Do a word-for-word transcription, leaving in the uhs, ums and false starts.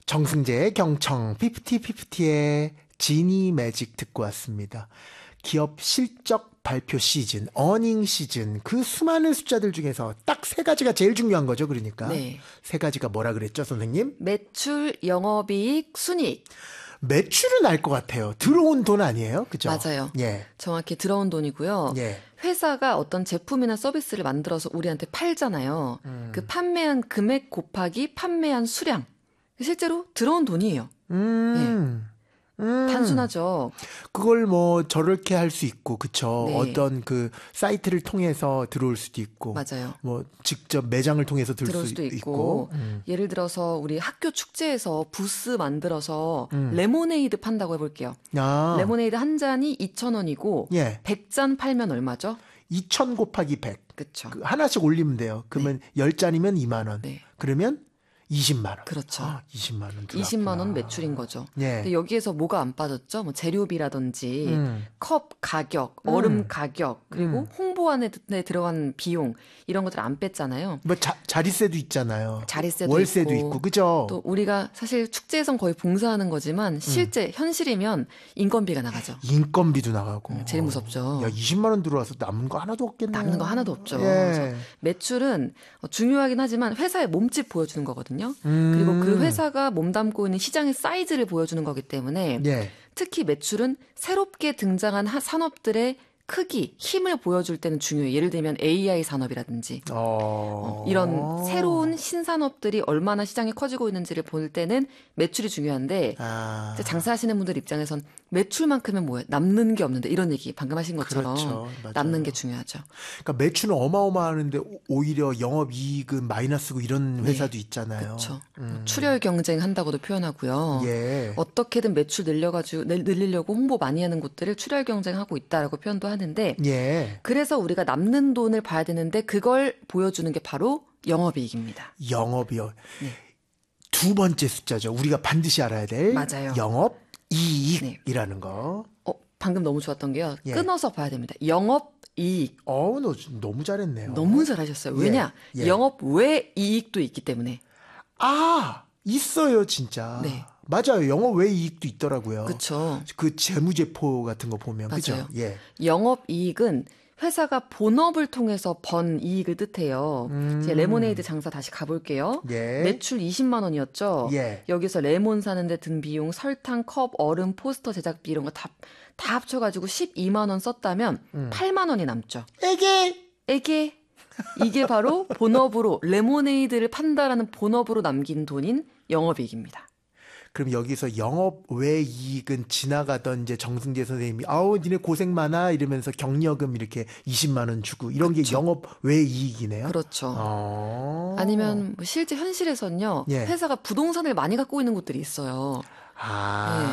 정승재의 경청, 피프티피프티의 지니 매직 듣고 왔습니다. 기업 실적 발표 시즌, 어닝 시즌, 그 수많은 숫자들 중에서 딱 세 가지가 제일 중요한 거죠. 그러니까 네. 세 가지가 뭐라 그랬죠, 선생님? 매출, 영업이익, 순이익. 매출은 알 것 같아요. 들어온 돈 아니에요? 그죠? 맞아요. 예. 정확히 들어온 돈이고요. 예. 회사가 어떤 제품이나 서비스를 만들어서 우리한테 팔잖아요. 음. 그 판매한 금액 곱하기 판매한 수량. 실제로 들어온 돈이에요. 음. 예. 음. 단순하죠. 그걸 뭐 저렇게 할 수 있고, 그쵸? 네. 어떤 그 사이트를 통해서 들어올 수도 있고, 맞아요. 뭐 직접 매장을 통해서 들어올 들어올 수도 수도 있고, 있고. 음. 예를 들어서 우리 학교 축제에서 부스 만들어서 음. 레모네이드 판다고 해볼게요. 아. 레모네이드 한 잔이 이천 원이고 예. 백 잔 팔면 얼마죠? 이천 곱하기 백. 그렇죠. 그 하나씩 올리면 돼요. 그러면 네. 십 잔이면 이만 원. 네. 그러면 이십만 원. 그렇죠. 아, 이십만 원 들어왔구나. 이십만 원 매출인 거죠. 예. 근데 여기에서 뭐가 안 빠졌죠? 뭐 재료비라든지 음. 컵 가격, 얼음 음. 가격, 그리고 음. 홍보안에 들어간 비용 이런 것들 안 뺐잖아요. 뭐 자, 자리세도 있잖아요. 자리세도 월세도 있고, 있고, 그죠? 또 우리가 사실 축제에선 거의 봉사하는 거지만 실제 음. 현실이면 인건비가 나가죠. 인건비도 나가고. 음, 제일 무섭죠. 야, 이십만 원 들어와서 남는 거 하나도 없겠네. 남는 거 하나도 없죠. 예. 그래서 매출은 중요하긴 하지만 회사의 몸집 보여주는 거거든요. 음. 그리고 그 회사가 몸담고 있는 시장의 사이즈를 보여주는 거기 때문에 예. 특히 매출은 새롭게 등장한 하- 산업들의 크기, 힘을 보여줄 때는 중요해요. 예를 들면 에이아이 산업이라든지 어... 어, 이런 새로운 신산업들이 얼마나 시장이 커지고 있는지를 볼 때는 매출이 중요한데 아... 장사하시는 분들 입장에선 매출만큼은 뭐예요? 남는 게 없는데 이런 얘기 방금 하신 것처럼 그렇죠. 남는 게 중요하죠. 그러니까 매출은 어마어마하는데 오히려 영업이익은 마이너스고 이런 회사도 네. 있잖아요. 그렇죠. 음. 출혈 경쟁 한다고도 표현하고요. 예. 어떻게든 매출 늘려가지고 늘리려고 홍보 많이 하는 곳들을 출혈 경쟁하고 있다라고 표현도 하는데 예. 그래서 우리가 남는 돈을 봐야 되는데 그걸 보여주는 게 바로 영업이익입니다. 영업이요. 네. 두 번째 숫자죠. 우리가 반드시 알아야 될 맞아요. 영업이익이라는 네. 거. 어, 방금 너무 좋았던 게요. 예. 끊어서 봐야 됩니다. 영업이익. 어, 너 너무 잘했네요. 너무 잘하셨어요. 왜냐? 예. 예. 영업 외 이익도 있기 때문에. 아, 있어요, 진짜. 네. 맞아요. 영업 외 이익도 있더라고요. 그렇죠. 그 재무제표 같은 거 보면. 맞아요. 그죠? 예. 영업이익은 회사가 본업을 통해서 번 이익을 뜻해요. 음. 제 레모네이드 장사 다시 가볼게요. 예. 매출 이십만 원이었죠. 예. 여기서 레몬 사는데 든 비용, 설탕, 컵, 얼음, 포스터 제작비 이런 거 다 다 합쳐가지고 십이만 원 썼다면 음. 팔만 원이 남죠. 에게! 에게! 이게 바로 본업으로 레모네이드를 판다라는 본업으로 남긴 돈인 영업이익입니다. 그럼 여기서 영업 외 이익은 지나가던 이제 정승재 선생님이 아우 니네 고생 많아 이러면서 경력금 이렇게 이십만 원 주고 이런 그렇죠. 게 영업 외 이익이네요. 그렇죠. 아~ 아니면 실제 현실에서는요. 예. 회사가 부동산을 많이 갖고 있는 곳들이 있어요. 아. 네.